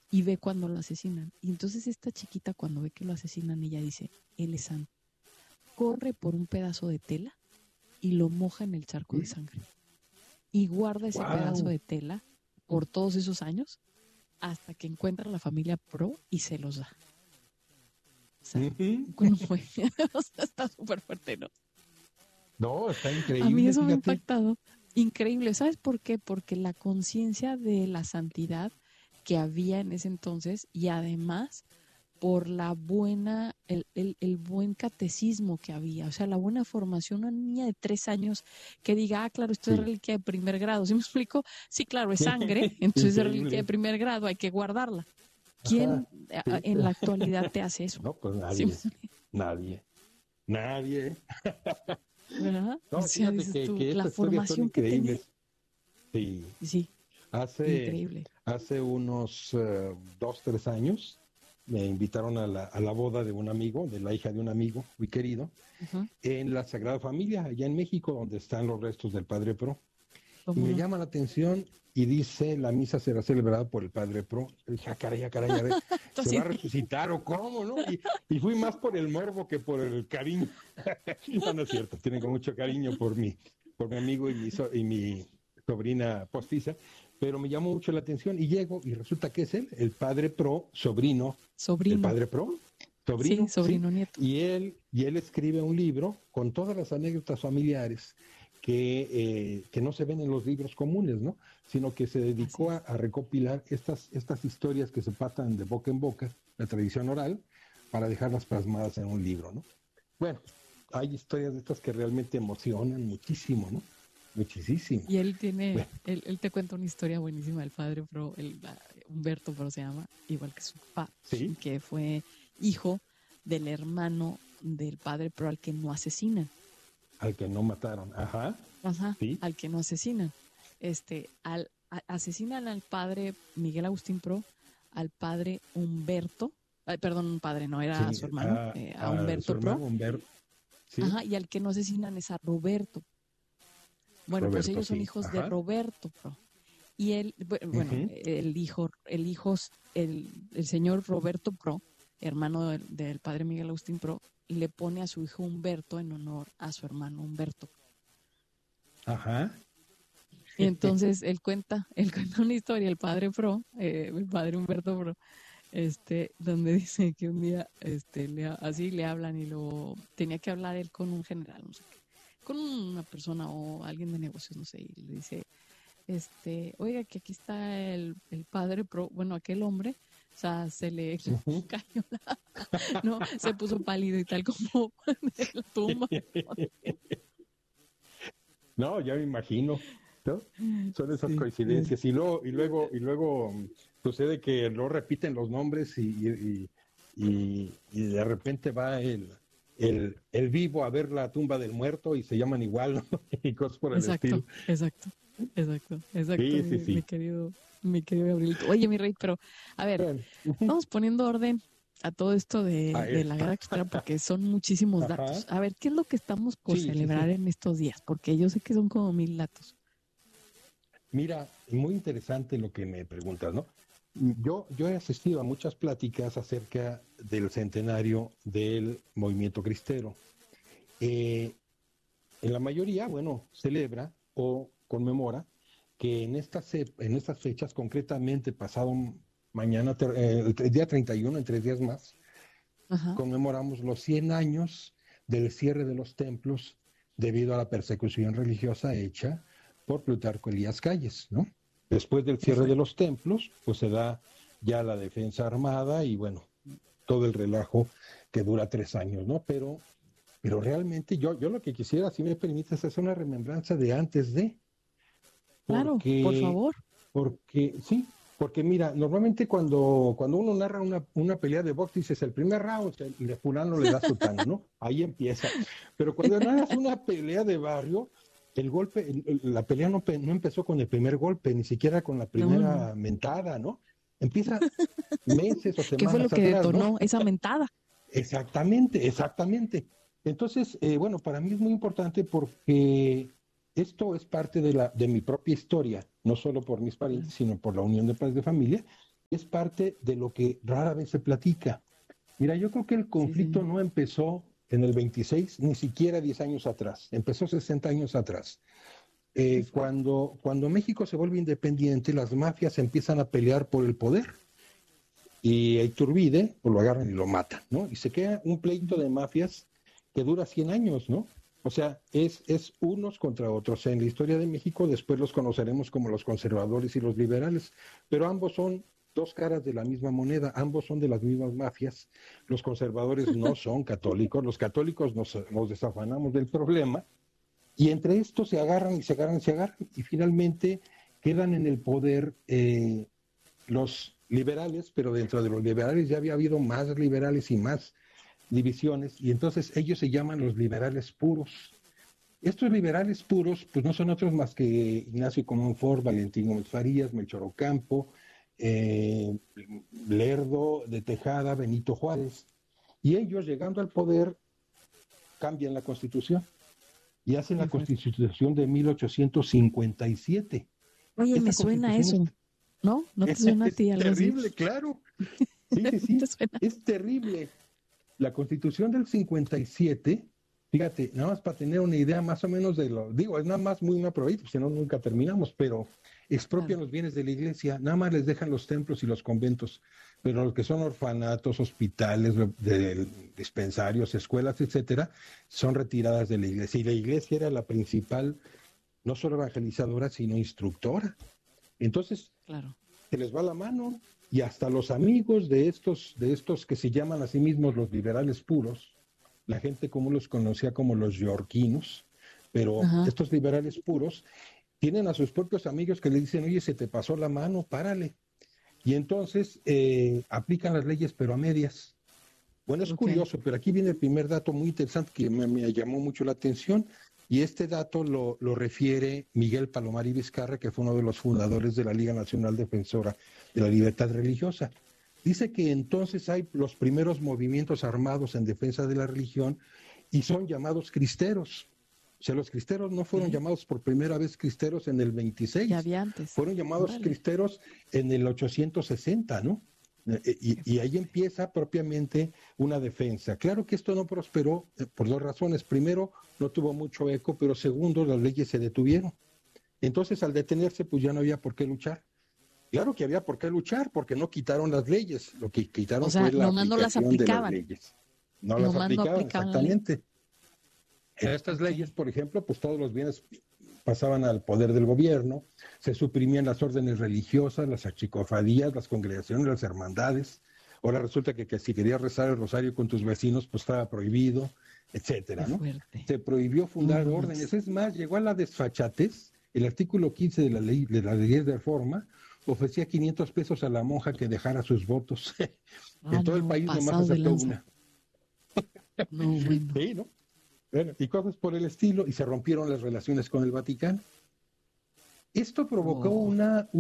y ve cuando lo asesinan. Y entonces esta chiquita cuando ve que lo asesinan, ella dice, él es santo. Corre por un pedazo de tela y lo moja en el charco de sangre. Y guarda ese pedazo Wow. de tela por todos esos años hasta que encuentra a la familia Pro y se los da. O sea, ¿cómo fue? O sea, está súper fuerte, ¿no? No, está A mí increíble, eso me ha fíjate. impactado. Increíble. ¿Sabes por qué? Porque la conciencia de la santidad que había en ese entonces y además por la buena, el buen catecismo que había, o sea, la buena formación, una niña de 3 años que diga, ah, claro, esto es Sí. reliquia de primer grado, ¿sí me explico? Sí, claro, es sangre, entonces es reliquia de Increíble. primer grado, hay que guardarla. Ajá. ¿Quién Sí. en la actualidad te hace eso? No, pues ¿Sí me nadie. explico? Nadie. Nadie. ¿Verdad? O No, sea, fíjate dices tú, que la estas historias son formación que tenía, increíbles. Sí. sí, Hace, increíble. hace unos 2, 3 años me invitaron a la boda de un amigo, de la hija de un amigo muy querido, Ujú. en la Sagrada Familia, allá en México, donde están los restos del Padre Pro. Y ¿Cómo me no? llama la atención y dice, la misa será celebrada por el Padre Pro. Y dije, ah, caray, a ver, Tú ¿se así va a de, resucitar o cómo, no? Y fui más por el morbo que por el cariño. No, no es cierto, tienen con mucho cariño por mi amigo y mi sobrina postiza, pero me llamó mucho la atención y llego y resulta que es él, el Padre Pro, sobrino del sobrino, Padre Pro, sí, sobrino, ¿sí? sobrino nieto. Y él escribe un libro con todas las anécdotas familiares que no se ven en los libros comunes, ¿no? Sino que se Así dedicó es. a recopilar estas historias que se pasan de boca en boca, la tradición oral, para dejarlas plasmadas en un libro, ¿no? Bueno, hay historias de estas que realmente emocionan muchísimo, ¿no? Muchísimo. Y él tiene, Bueno, él te cuenta una historia buenísima del padre Pro, Humberto Pro se llama, igual que su papá, sí, que fue hijo del hermano del padre Pro al que no asesinan. al que no mataron, ajá, Ajá, sí, al que no asesinan. Asesinan al padre Miguel Agustín Pro, al padre Humberto, perdón, un padre, no era a sí, su hermano, a su Humberto Pro, hermano Humberto, sí, ajá, y al que no asesinan es a Roberto. Bueno, pues Roberto, ellos son sí, hijos de ajá, Roberto Pro. Y él, bueno, uh-huh, el señor Roberto Pro, hermano del padre Miguel Agustín Pro, le pone a su hijo Humberto en honor a su hermano Humberto. ajá, Y entonces él cuenta una historia, el padre Pro, el padre Humberto Pro, donde dice que un día, así le hablan y lo tenía que hablar él con un general, no sé qué, con una persona o alguien de negocios, no sé, y le dice, oiga, que aquí está el padre Pro, bueno, aquel hombre, o sea, se le uh-huh. cayó no, se puso pálido y tal como de la tumba. No, ya me imagino, ¿no? Son esas Sí, coincidencias. Y luego sucede que no repiten los nombres y de repente va el vivo a ver la tumba del muerto y se llaman igual, ¿no? Y cosas por el exacto, estilo. exacto, exacto, exacto, Sí, sí, mi sí. mi querido Gabrielito. Oye, mi rey, pero a ver, Bueno, vamos poniendo orden a todo esto a de ver, la guerra extra porque son muchísimos datos. ajá. A ver, ¿qué es lo que estamos por Sí, sí, celebrar sí. en estos días? Porque yo sé que son como 1000 datos. Mira, muy interesante lo que me preguntas, ¿no? Yo he asistido a muchas pláticas acerca del centenario del movimiento cristero. Eh, En la mayoría, bueno, celebra o conmemora que en estas fechas, concretamente pasado mañana, el día 31, en 3 días más, Ajá, conmemoramos los 100 años del cierre de los templos debido a la persecución religiosa hecha por Plutarco Elías Calles, ¿no? Después del qué cierre de fuerte. los templos, pues se da ya la defensa armada y bueno, todo el relajo que dura 3 años, ¿no? Pero realmente yo lo que quisiera, si me permites, es una remembranza de antes de, Claro, por porque, favor. porque mira, normalmente cuando uno narra una pelea de box, dices el primer round, el de fulano le da sutano, ¿no? Ahí empieza. Pero cuando narras una pelea de barrio, el golpe, la pelea no empezó con el primer golpe, ni siquiera con la No, no. primera mentada, ¿no? Empieza meses o ¿Qué fue lo semanas que atrás, ¿no? detonó esa mentada? Exactamente, exactamente. Entonces, bueno, para mí es muy importante porque esto es parte de mi propia historia, no solo por mis parientes, sino por la unión de padres de familia. Es parte de lo que rara vez se platica. Mira, yo creo que el Sí, conflicto señor. no empezó en el 26, ni siquiera 10 años atrás, empezó 60 años atrás. Qué fuerte. Cuando México se vuelve independiente, las mafias empiezan a pelear por el poder y a Iturbide pues lo agarran y lo matan, ¿no? Y se queda un pleito Ujú. de mafias que dura 100 años, ¿no? O sea, es unos contra otros. En la historia de México después los conoceremos como los conservadores y los liberales, pero ambos son dos caras de la misma moneda, ambos son de las mismas mafias. Los conservadores no son católicos, los católicos nos desafanamos del problema y entre estos se agarran y se agarran y se agarran y finalmente quedan en el poder los liberales, pero dentro de los liberales ya había habido más liberales y más divisiones, y entonces ellos se llaman los liberales puros. Estos liberales puros, pues no son otros más que Ignacio Comonfort, Valentín Gómez Farías, Melchor Ocampo, eh, Lerdo de Tejada, Benito Juárez, y ellos llegando al poder cambian la constitución y hacen la Qué fuerte. constitución de 1857. Oye, me Esta suena constitución eso, ¿no? ¿No te suena a es ti algo así? terrible, claro. Sí, sí, ¿Te sí, suena? es terrible. La Constitución del 57, fíjate, nada más para tener una idea más o menos de lo, digo, es nada más muy una probadita, si no nunca terminamos, pero Claro. expropian los bienes de la iglesia, nada más les dejan los templos y los conventos, pero los que son orfanatos, hospitales, dispensarios, escuelas, etcétera, son retiradas de la iglesia. Y la iglesia era la principal, no solo evangelizadora, sino instructora. Entonces, Claro. se les va la mano y hasta los amigos de estos que se llaman a sí mismos los liberales puros, la gente común los conocía como los yorquinos, pero Ajá. estos liberales puros tienen a sus propios amigos que le dicen, oye, se te pasó la mano, párale. Y entonces aplican las leyes, pero a medias. Bueno, es Ok. curioso, pero aquí viene el primer dato muy interesante que me llamó mucho la atención, y este dato lo refiere Miguel Palomar y Vizcarra, que fue uno de los fundadores de la Liga Nacional Defensora de la Libertad Religiosa. Dice que entonces hay los primeros movimientos armados en defensa de la religión y son llamados cristeros. O sea, los cristeros no fueron Ok. llamados por primera vez cristeros en el Ya 26, había antes. fueron llamados Órale. cristeros en el 860, ¿no? Qué Y ahí fuerte. empieza propiamente una defensa. Claro que esto no prosperó por dos razones. Primero, no tuvo mucho eco, pero segundo, las leyes se detuvieron. Entonces, al detenerse, pues ya no había por qué luchar. Claro que había por qué luchar, porque no quitaron las leyes, lo que O quitaron sea, fue la nomás no las aplicación de las aplicaban. leyes. No las Nomás no aplicaban aplicaban la ley. exactamente. En estas Ok. leyes, por ejemplo, pues todos los bienes pasaban al poder del gobierno, se suprimían las órdenes religiosas, las achicofadías, las congregaciones, las hermandades. Ahora resulta que si querías rezar el rosario con tus vecinos, pues estaba prohibido, Qué etcétera, ¿no? fuerte. Se prohibió No, fundar no órdenes. manches. Es más, llegó a la desfachatez. El artículo 15 de la ley de reforma ofrecía 500 pesos a la monja que dejara sus votos. En Ah, todo el no, país nomás pasado de aceptó lanza. una. No, bueno. Sí, ¿no? Bueno, y cosas por el estilo, y se rompieron las relaciones con el Vaticano. Esto provocó Oh.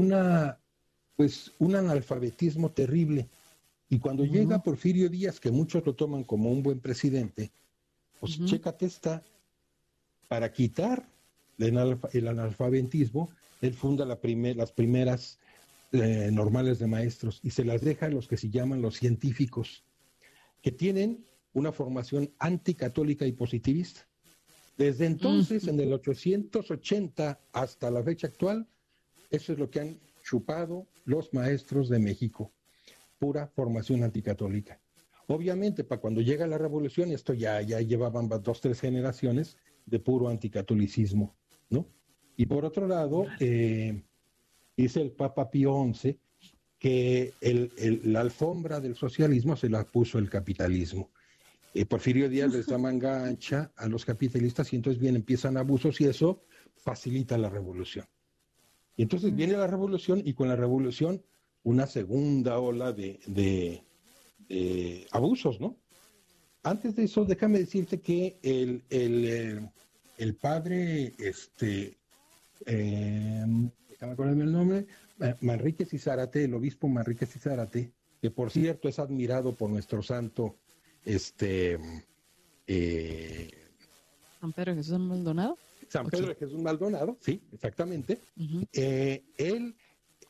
pues, un analfabetismo terrible. Y cuando llega Ujú, Porfirio Díaz, que muchos lo toman como un buen presidente, pues ujú. chécate esta, para quitar el analfabetismo, él funda las primeras normales de maestros y se las deja a los que se llaman los científicos, que tienen una formación anticatólica y positivista. Desde entonces, Mm, en el 880 hasta la fecha actual, eso es lo que han chupado los maestros de México, pura formación anticatólica. Obviamente, para cuando llega la revolución, esto ya llevaban 2, 3 generaciones de puro anticatolicismo, ¿no? Y por otro lado, órale. dice el Papa Pío XI que la alfombra del socialismo se la puso el capitalismo. Porfirio Díaz les da manga ancha a los capitalistas y entonces bien empiezan abusos y eso facilita la revolución. Y entonces viene la revolución y con la revolución una segunda ola de abusos, ¿no? Antes de eso, déjame decirte que el padre, déjame acordarme el nombre, Manrique Cizárate, el obispo Manrique Cizárate, que por cierto es admirado por nuestro santo, este, eh, San Pedro Jesús Maldonado. San ¿O Pedro quién? de Jesús Maldonado, sí, exactamente. Ujú. Él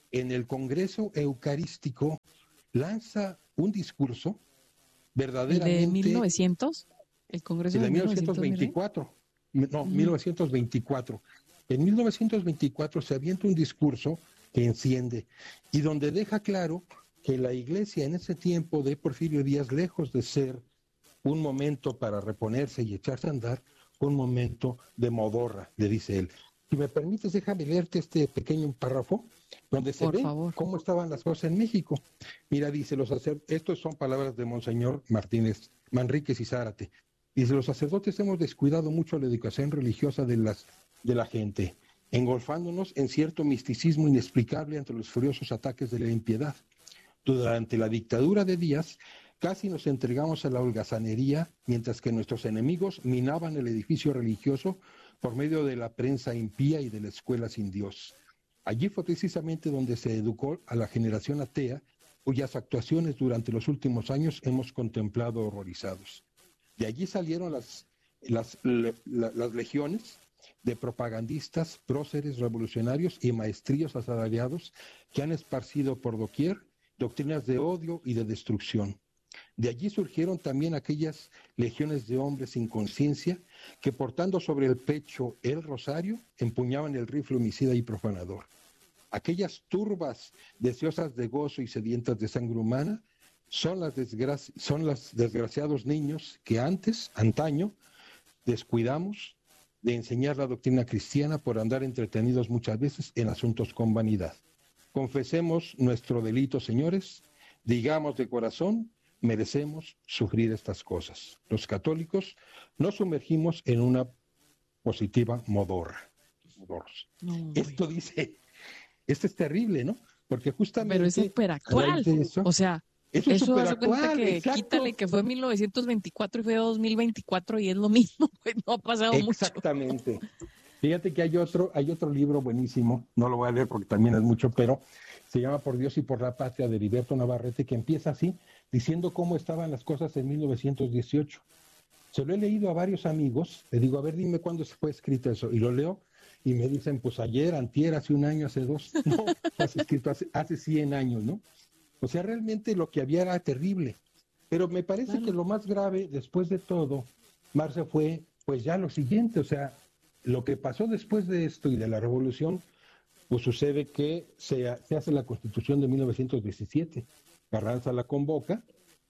en el Congreso Eucarístico lanza un discurso ¿El verdaderamente... de 1900? ¿El Congreso El de de 1900? 1924, no, 1924. En 1924 se avienta un discurso que enciende y donde deja claro que la Iglesia en ese tiempo de Porfirio Díaz, lejos de ser un momento para reponerse y echarse a andar, fue un momento de modorra, le dice él. Si me permites, déjame leerte este pequeño párrafo donde se Por ve favor. cómo estaban las cosas en México. Mira, dice, estos son palabras de Monseñor Martínez Manríquez y Zárate. Dice, los sacerdotes hemos descuidado mucho la educación religiosa de la gente, engolfándonos en cierto misticismo inexplicable ante los furiosos ataques de la impiedad. Durante la dictadura de Díaz, casi nos entregamos a la holgazanería, mientras que nuestros enemigos minaban el edificio religioso por medio de la prensa impía y de la escuela sin Dios. Allí fue precisamente donde se educó a la generación atea, cuyas actuaciones durante los últimos años hemos contemplado horrorizados. De allí salieron las legiones de propagandistas, próceres revolucionarios y maestrillos asalariados que han esparcido por doquier doctrinas de odio y de destrucción. De allí surgieron también aquellas legiones de hombres sin conciencia que, portando sobre el pecho el rosario, empuñaban el rifle homicida y profanador. Aquellas turbas deseosas de gozo y sedientas de sangre humana son los desgraciados niños que antaño, descuidamos de enseñar la doctrina cristiana por andar entretenidos muchas veces en asuntos con vanidad. Confesemos nuestro delito, señores, digamos de corazón, merecemos sufrir estas cosas. Los católicos nos sumergimos en una positiva modorra. No, Esto dice, esto es terrible, ¿no? Porque justamente... pero es súper actual. O sea, eso es eso súper hace cuenta actual, que exacto. quítale que fue 1924 y fue 2024 y es lo mismo, pues no ha pasado mucho. Exactamente. Fíjate que hay otro libro buenísimo, no lo voy a leer porque también es mucho, pero se llama Por Dios y por la Patria, de Heriberto Navarrete, que empieza así, diciendo cómo estaban las cosas en 1918. Se lo he leído a varios amigos, le digo, a ver, dime cuándo fue escrito eso, y lo leo, y me dicen, pues ayer, antier, hace un año, hace dos, no, fue escrito hace 100 años, ¿no? O sea, realmente lo que había era terrible, pero me parece que lo más grave, después de todo, Marce, fue, pues ya lo siguiente, o sea, lo que pasó después de esto y de la revolución, pues sucede que se hace la Constitución de 1917, Carranza la convoca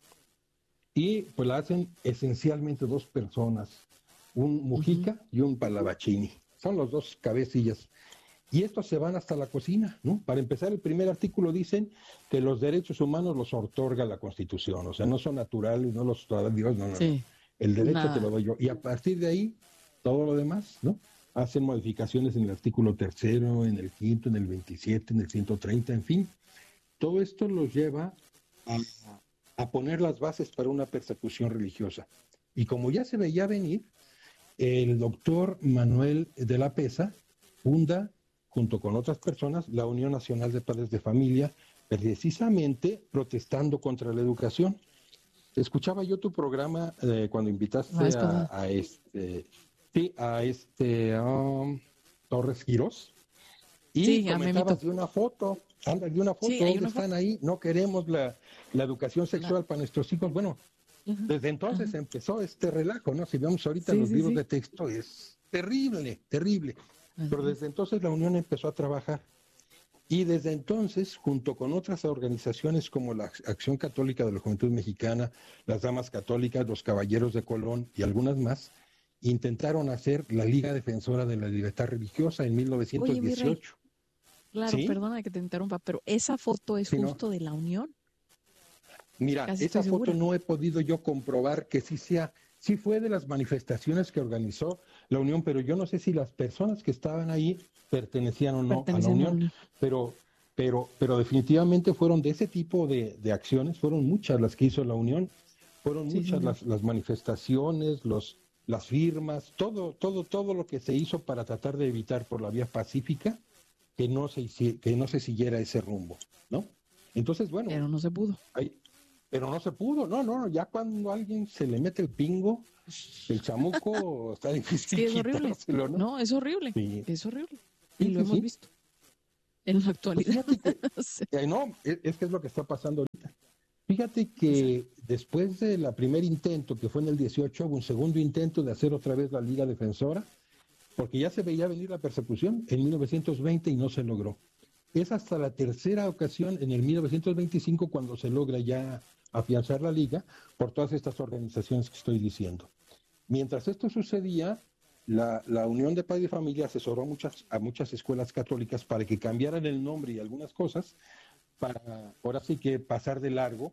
y pues la hacen esencialmente dos personas, un Mujica y un Pallavicini, son los dos cabecillas. Y estos se van hasta la cocina, ¿no? Para empezar, el primer artículo dicen que los derechos humanos los otorga la Constitución, o sea, no son naturales, no los da Dios, no. El derecho te lo doy yo. Y a partir de ahí, todo lo demás, ¿no? Hacen modificaciones en el artículo 3º, en el 5º, en el 27, en el 130, en fin. Todo esto los lleva a poner las bases para una persecución religiosa. Y como ya se veía venir, el doctor Manuel de la Pesa funda, junto con otras personas, la Unión Nacional de Padres de Familia, precisamente protestando contra la educación. Escuchaba yo tu programa cuando invitaste a Torres Quirós y comentabas de una foto, ¿dónde están ahí? No queremos la educación sexual para nuestros hijos. Bueno, desde entonces empezó este relajo, ¿no? Si vemos ahorita los libros de texto, es terrible, terrible. Pero desde entonces la Unión empezó a trabajar. Y desde entonces, junto con otras organizaciones como la Acción Católica de la Juventud Mexicana, las Damas Católicas, los Caballeros de Colón y algunas más, intentaron hacer la Liga Defensora de la Libertad Religiosa en 1918. Oye, claro, perdona que te interrumpa, pero ¿esa foto es justo de la Unión? Mira, esa foto no he podido yo comprobar que sí fue de las manifestaciones que organizó la Unión, pero yo no sé si las personas que estaban ahí pertenecían o no a la Unión, pero definitivamente fueron de ese tipo de acciones, fueron muchas las que hizo la Unión, fueron muchas las manifestaciones, las firmas, todo lo que se hizo para tratar de evitar por la vía pacífica que no se siguiera ese rumbo, ¿no? Entonces, bueno. Pero no se pudo. Pero no se pudo, no, ya cuando a alguien se le mete el pingo, el chamuco, está difícil es horrible. quitárselo, ¿no? No, es horrible, es horrible. Y lo hemos visto. en la actualidad. Fíjate Sí. que, no, es que es lo que está pasando ahorita. Fíjate que después del primer intento, que fue en el 18, hubo un segundo intento de hacer otra vez la Liga Defensora, porque ya se veía venir la persecución en 1920 y no se logró. Es hasta la tercera ocasión, en el 1925, cuando se logra ya afianzar la liga por todas estas organizaciones que estoy diciendo. Mientras esto sucedía, la Unión de Padre y Familia asesoró a muchas escuelas católicas para que cambiaran el nombre y algunas cosas para ahora sí que pasar de largo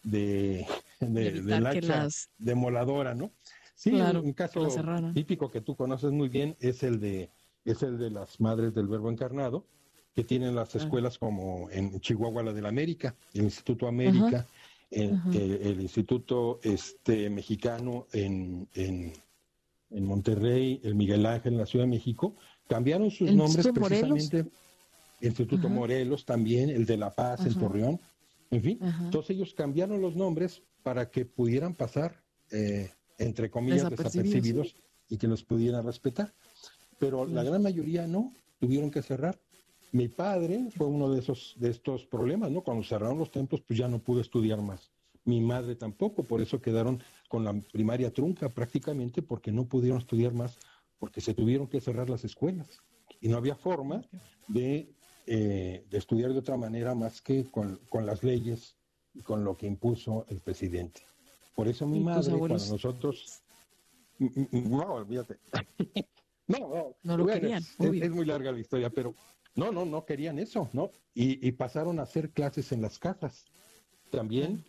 del hacha demoladora, ¿no? Sí, claro, un caso típico que tú conoces muy bien es el de las Madres del Verbo Encarnado, que tienen las escuelas como en Chihuahua, la del América, el Instituto América, el Instituto Mexicano en Monterrey, el Miguel Ángel en la Ciudad de México, cambiaron sus nombres precisamente. El Instituto Morelos también, el de La Paz en Torreón, en fin, todos ellos cambiaron los nombres para que pudieran pasar, entre comillas, desapercibidos y que los pudieran respetar. Pero la gran mayoría no, tuvieron que cerrar. Mi padre fue uno de estos problemas, ¿no? Cuando cerraron los templos, pues ya no pudo estudiar más. Mi madre tampoco, por eso quedaron con la primaria trunca prácticamente, porque no pudieron estudiar más, porque se tuvieron que cerrar las escuelas. Y no había forma de estudiar de otra manera más que con las leyes y con lo que impuso el presidente. Por eso mi madre, cuando nosotros... No, olvídate. No lo bueno, querían. Es muy larga la historia, pero no querían eso, ¿no? Y pasaron a hacer clases en las casas. También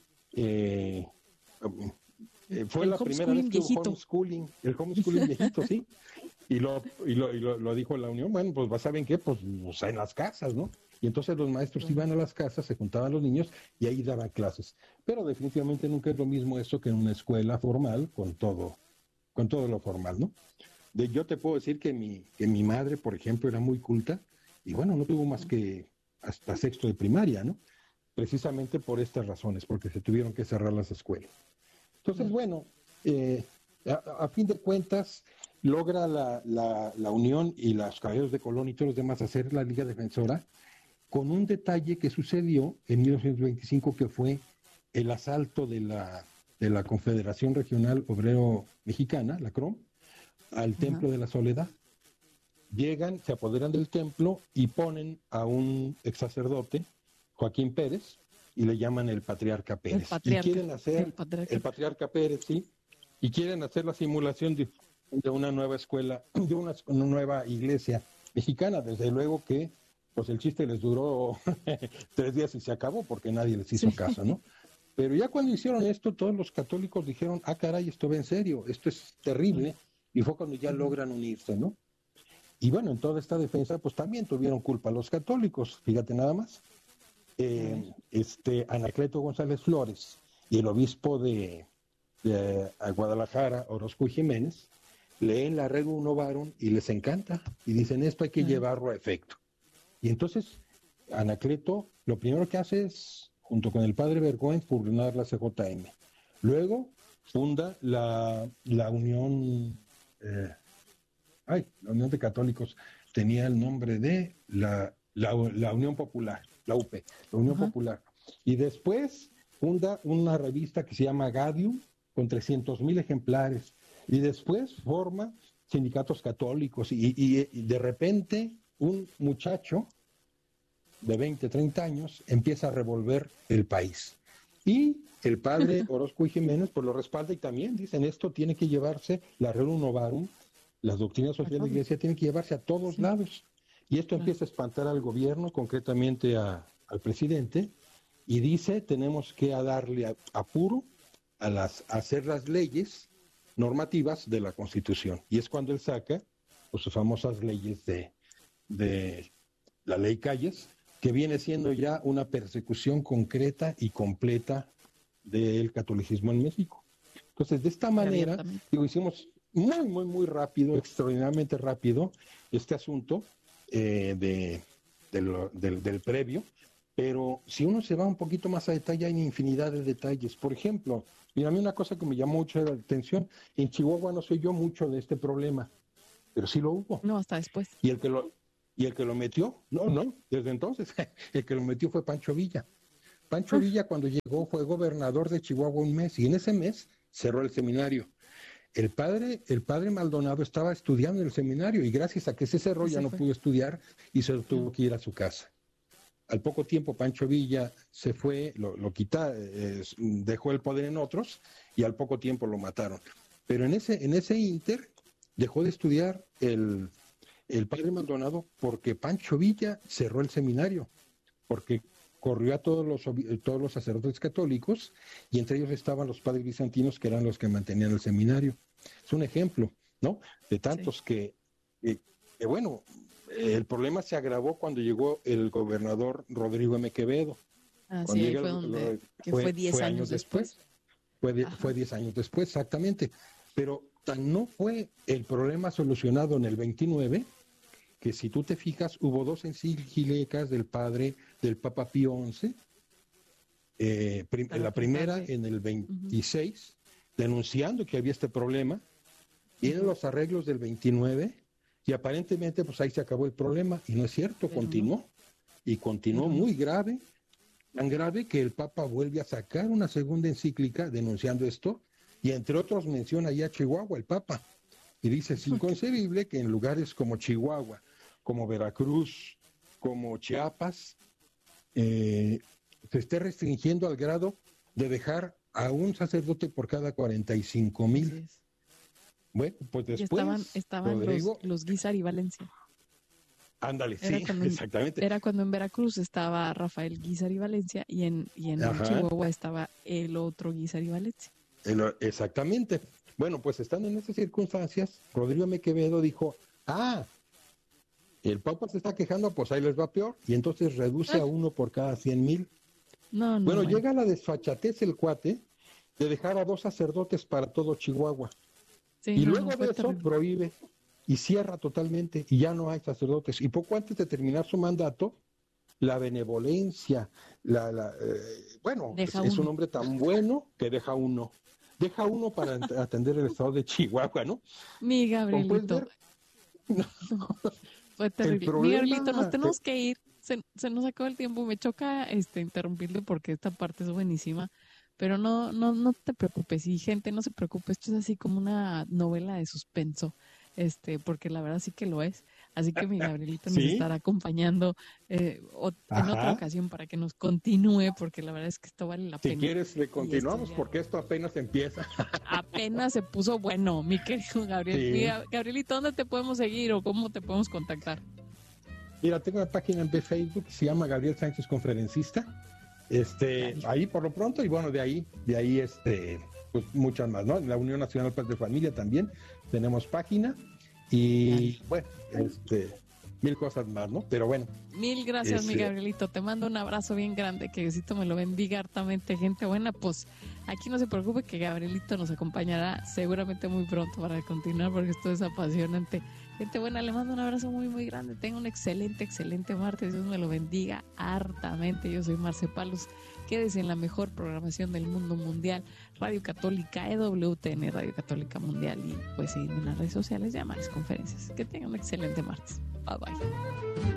fue la primera vez que hubo homeschooling, el homeschooling viejito, sí. Y lo dijo la Unión, bueno, pues ¿saben qué? Pues en las casas, ¿no? Y entonces los maestros iban a las casas, se juntaban los niños y ahí daban clases. Pero definitivamente nunca es lo mismo eso que en una escuela formal con todo lo formal, ¿no? Yo te puedo decir que mi madre, por ejemplo, era muy culta y bueno, no tuvo más que hasta sexto de primaria, ¿no? Precisamente por estas razones, porque se tuvieron que cerrar las escuelas. Entonces, bueno, a fin de cuentas, logra la Unión y los Caballeros de Colón y todos los demás hacer la Liga Defensora con un detalle que sucedió en 1925, que fue el asalto de la Confederación Regional Obrero Mexicana, la CROM, al Templo de la Soledad. Llegan, se apoderan del templo y ponen a un ex-sacerdote, Joaquín Pérez, y le llaman el Patriarca Pérez. Y quieren hacer el Patriarca Pérez, sí, y quieren hacer la simulación de una nueva escuela, de una nueva iglesia mexicana. Desde luego que pues el chiste les duró 3 días y se acabó porque nadie les hizo caso, ¿no? Pero ya cuando hicieron esto, todos los católicos dijeron, caray, esto va en serio, esto es terrible, y fue cuando ya logran unirse, ¿no? Y bueno, en toda esta defensa, pues también tuvieron culpa los católicos, fíjate nada más. Anacleto González Flores y el obispo de Guadalajara, Orozco y Jiménez, leen la Rerum Novarum y les encanta, y dicen, esto hay que llevarlo a efecto. Y entonces, Anacleto, lo primero que hace es, junto con el padre Bergoen, fundar la CJM. Luego, funda la Unión, la Unión de Católicos, tenía el nombre de la Unión Popular, la UP, la Unión Popular. Y después funda una revista que se llama Gaudium, con 300,000 ejemplares. Y después forma sindicatos católicos. Y de repente, un muchacho de 20, 30 años empieza a revolver el país. Y el padre Orozco y Jiménez pues lo respalda y también dicen, esto tiene que llevarse, la Rerum Novarum, las doctrinas sociales de la Iglesia tienen que llevarse a todos lados. Y esto empieza a espantar al gobierno, concretamente al presidente, y dice, tenemos que darle apuro a hacer las leyes normativas de la Constitución. Y es cuando él saca pues, sus famosas leyes de la ley Calles, que viene siendo ya una persecución concreta y completa del catolicismo en México. Entonces, de esta manera, hicimos muy, muy, muy rápido, extraordinariamente rápido, este asunto del previo, pero si uno se va un poquito más a detalle, hay infinidad de detalles. Por ejemplo, mira, a mí una cosa que me llamó mucho la atención, en Chihuahua no se oyó mucho de este problema, pero sí lo hubo. No, hasta después. Y el que lo Y el que lo metió, no, desde entonces, el que lo metió fue Pancho Villa. Pancho Villa cuando llegó fue gobernador de Chihuahua un mes y en ese mes cerró el seminario. El padre Maldonado estaba estudiando en el seminario y gracias a que se cerró ya no pudo estudiar y se tuvo que ir a su casa. Al poco tiempo Pancho Villa se fue, lo quitó, dejó el poder en otros y al poco tiempo lo mataron. Pero en ese ínter dejó de estudiar el padre Maldonado porque Pancho Villa cerró el seminario, porque corrió a todos los sacerdotes católicos y entre ellos estaban los padres bizantinos que eran los que mantenían el seminario. Es un ejemplo, ¿no? De tantos que bueno, el problema se agravó cuando llegó el gobernador Rodrigo M. Quevedo. Sí, fue 10 años después. Fue 10 años después, exactamente. Pero tan no fue el problema solucionado en el 29, que si tú te fijas, hubo 2 encíclicas del Papa Pío XI. La primera en el 26, denunciando que había este problema. Vienen los arreglos del 29 y aparentemente pues ahí se acabó el problema. Y no es cierto, continuó. Y continuó muy grave, tan grave que el Papa vuelve a sacar una segunda encíclica denunciando esto. Y entre otros menciona ya Chihuahua, el Papa. Y dice, es inconcebible que en lugares como Chihuahua, como Veracruz, como Chiapas, se esté restringiendo al grado de dejar a un sacerdote por cada 45,000. Bueno, pues después estaban Rodrigo, los Guízar y Valencia. Ándale, sí, exactamente. Era cuando en Veracruz estaba Rafael Guízar y Valencia y en Chihuahua estaba el otro Guízar y Valencia. Exactamente. Bueno, pues estando en esas circunstancias, Rodrigo M. Quevedo dijo, el Papa se está quejando, pues ahí les va peor, y entonces reduce a 1 por cada 100,000. Bueno, llega la desfachatez el cuate de dejar a 2 sacerdotes para todo Chihuahua. Sí, y luego de eso prohíbe y cierra totalmente y ya no hay sacerdotes. Y poco antes de terminar su mandato, la benevolencia, es un hombre tan bueno que deja uno para atender el estado de Chihuahua, ¿no? Mi Gabrielito. Fue terrible. Mi Gabrielito, nos tenemos que ir. Se nos acabó el tiempo. Me choca interrumpirle porque esta parte es buenísima. Pero no te preocupes. Y gente, no se preocupe. Esto es así como una novela de suspenso. Porque la verdad sí que lo es. Así que mi Gabrielito nos estará acompañando en otra ocasión para que nos continúe, porque la verdad es que esto vale la pena. Si quieres, le continuamos porque esto apenas empieza. Apenas se puso bueno, mi querido Gabriel. Sí. Mira, Gabrielito, ¿dónde te podemos seguir o cómo te podemos contactar? Mira, tengo una página de Facebook que se llama Gabriel Sánchez Conferencista. Ahí por lo pronto, y bueno, de ahí pues muchas más, ¿no? En la Unión Nacional Padre de Familia también tenemos página. Y bueno, 1000 cosas más, ¿no? Pero bueno. Mil gracias, mi Gabrielito. Te mando un abrazo bien grande, que Diosito me lo bendiga hartamente, gente buena. Pues aquí no se preocupe que Gabrielito nos acompañará seguramente muy pronto para continuar, porque esto es apasionante. Gente buena, le mando un abrazo muy, muy grande. Tenga un excelente martes. Dios me lo bendiga hartamente. Yo soy Marce Palos. Quédese en la mejor programación del mundo mundial, Radio Católica, EWTN, Radio Católica Mundial, y pues en las redes sociales, llamadas, conferencias. Que tengan un excelente martes. Bye bye.